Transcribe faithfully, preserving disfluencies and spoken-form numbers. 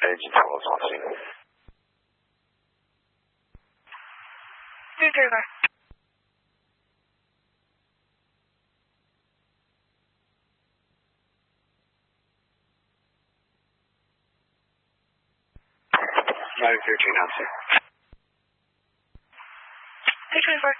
engine tools watching. New driver. nine thirteen, officer. Three twenty-four.